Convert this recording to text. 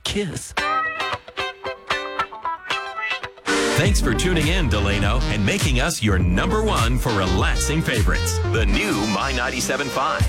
kiss. Thanks for tuning in, Delano, and making us your #1 for relaxing favorites. The new My 97.5.